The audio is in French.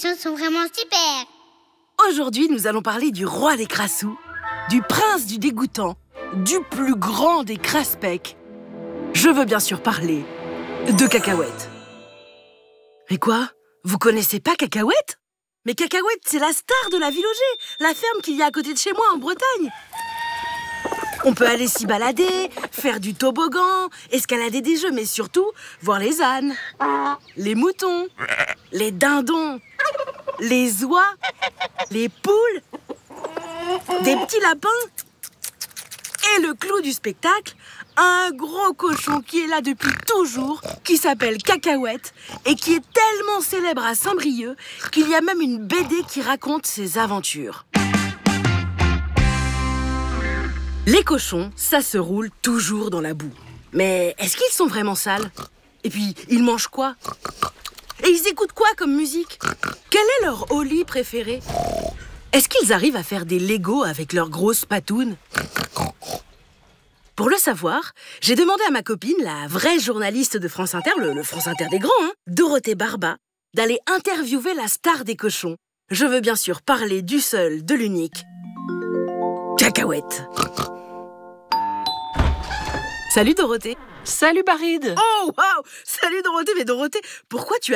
Ils sont vraiment super. Aujourd'hui, nous allons parler du roi des crassous, du prince du dégoûtant, du plus grand des crasse-pecs. Je veux bien sûr parler de Cacahuète. Mais quoi? Vous connaissez pas Cacahuète? Mais Cacahuète, c'est la star de la Villogé, la ferme qu'il y a à côté de chez moi en Bretagne. On peut aller s'y balader, faire du toboggan, escalader des jeux, mais surtout voir les ânes, les moutons, les dindons, les oies, les poules, des petits lapins. Et le clou du spectacle, un gros cochon qui est là depuis toujours, qui s'appelle Cacahuète et qui est tellement célèbre à Saint-Brieuc qu'il y a même une BD qui raconte ses aventures. Les cochons, ça se roule toujours dans la boue. Mais est-ce qu'ils sont vraiment sales? Et puis, ils mangent quoi? Et ils écoutent quoi comme musique? Quel est leur Oli préféré? Est-ce qu'ils arrivent à faire des Legos avec leurs grosses patounes? Pour le savoir, j'ai demandé à ma copine, la vraie journaliste de France Inter, le France Inter des grands, Dorothée Barba, d'aller interviewer la star des cochons. Je veux bien sûr parler du seul, de l'unique, Cacahuète. Salut Dorothée. Salut Baride. Oh, waouh! Salut Dorothée, mais Dorothée, pourquoi tu